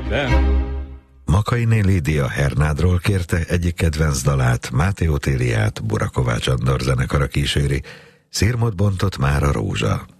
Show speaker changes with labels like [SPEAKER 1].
[SPEAKER 1] de...
[SPEAKER 2] Makainé Lídia Hernádról kérte egyik kedvenc dalát, Máté Otéliát Burakovács Andor zenekara kíséri, Szirmot bontott már a rózsa.